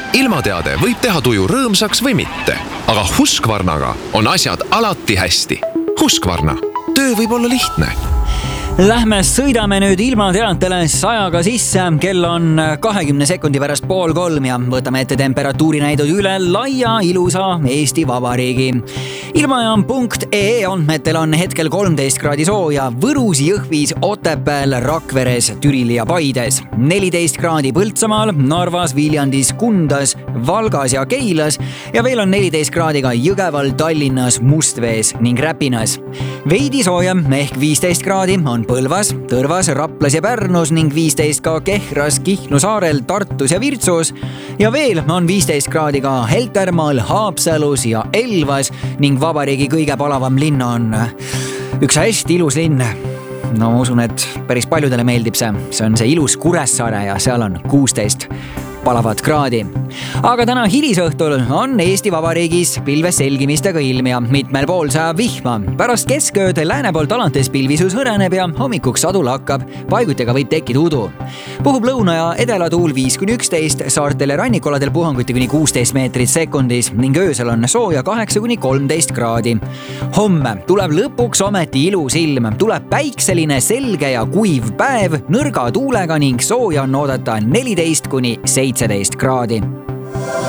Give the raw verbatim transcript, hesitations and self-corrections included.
Ilmateade võib teha tuju rõõmsaks või mitte, aga Husqvarnaga on asjad alati hästi. Husqvarna. Töö võib olla lihtne. Lähme sõidame nüüd ilmateatele sajaga sisse. Kell on kahekümne sekundi pärast pool kolm ja võtame ette temperatuurinäidud üle laia ilusa Eesti Vabariigi. Ilmajaam punkt ee andmetel on hetkel kolmteist kraadi sooja Võrus, Jõhvis, Otepääl, Rakveres, Türil ja Paides. neliteist kraadi Põltsamaal, Narvas, Viljandis, Kundas, Valgas ja Keilas ja veel on neliteist kraadi ka Jõgeval, Tallinnas, Mustvees ning Räpinas. Veidi soojem ehk viisteist kraadi on Põlvas, Tõrvas, Raplas ja Pärnus ning viisteist ka Kehras, Kihnu saarel, Tartus ja Virtsus. Ja veel on viisteist kraadi ka Heltermaal, Haapsalus ja Elvas ning vabariigi kõige palavam linn on üks hästi ilus linn. No ma usun, et päris paljudele meeldib see. See on see ilus Kuressaare ja seal on kuusteist palavat kraadi. Aga täna hilisõhtul on Eesti Vabariigis pilves selgimistega ilm ja mitmel pool sajab vihma. Pärast keskööd lääne poolt alates pilvisus hõreneb ja hommikuks sadu lakkab. Paigutega võib tekkida udu. Puhub lõuna ja edelatuul viis kuni üksteist, saartel ja rannikoladel puhanguti kuni kuusteist meetrit sekundis ning öösel on sooja kaheksa kuni kolmteist kraadi. Homme tuleb lõpuks ometi ilus ilm. Tuleb päikseline, selge ja kuiv päev nõrga tuulega ning sooja on oodata neliteist kuni seitseteist kraadi.